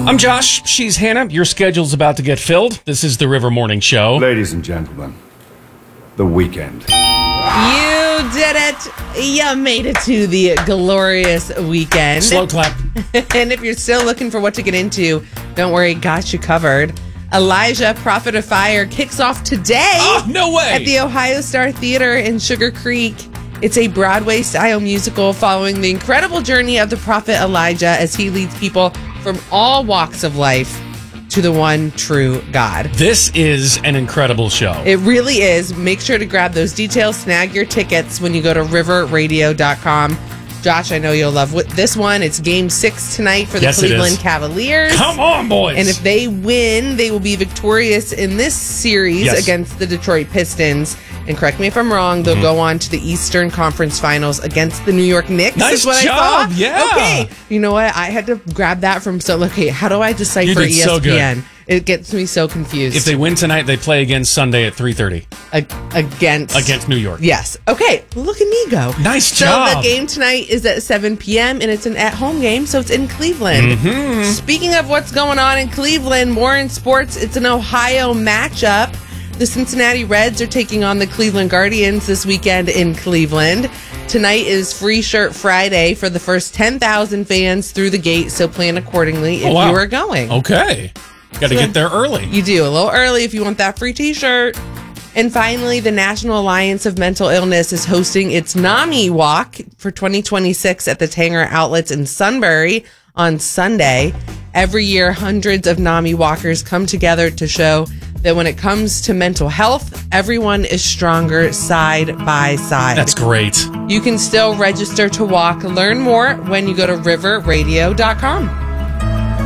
I'm Josh. She's Hannah. Your schedule's about to get filled. This is the River Morning Show. Ladies and gentlemen, the weekend. You did it. You made it to the glorious weekend. Slow clap. And if you're still looking for what to get into, don't worry, got you covered. Elijah, Prophet of Fire, kicks off today. Oh, no way. At the Ohio Star Theater in Sugar Creek. It's a Broadway-style musical following the incredible journey of the prophet Elijah as he leads people from all walks of life to the one true God. This is an incredible show. It really is. Make sure to grab those details, snag your tickets when you go to riverradio.com. Josh, I know you'll love this one. It's Game 6 tonight for the Cleveland Cavaliers. Come on, boys. And if they win, they will be victorious in this series against the Detroit Pistons. And correct me if I'm wrong, they'll go on to the Eastern Conference Finals against the New York Knicks. Nice job. Yeah. Okay. You know what? I had to grab that from how do I decipher ESPN? So good. It gets me so confused. If they win tonight, they play again Sunday at 3:30. Against New York. Yes. Okay. Look at me go. Nice job. So the game tonight is at 7 p.m. and it's an at-home game, so it's in Cleveland. Mm-hmm. Speaking of what's going on in Cleveland, more in sports, it's an Ohio matchup. The Cincinnati Reds are taking on the Cleveland Guardians this weekend in Cleveland. Tonight is Free Shirt Friday for the first 10,000 fans through the gate, so plan accordingly if you are going. Okay. Got to get there early. You do, a little early if you want that free t-shirt. And finally, the National Alliance of Mental Illness is hosting its NAMI Walk for 2026 at the Tanger Outlets in Sunbury on Sunday. Every year, hundreds of NAMI walkers come together to show that when it comes to mental health, everyone is stronger side by side. That's great. You can still register to walk. Learn more when you go to riverradio.com.